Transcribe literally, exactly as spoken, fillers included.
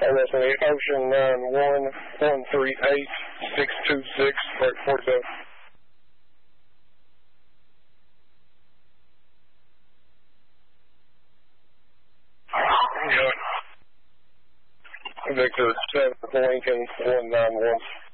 Listen, Ocean nine one one three eight six two six break forty-seven. Victor seven Lincoln one nine one.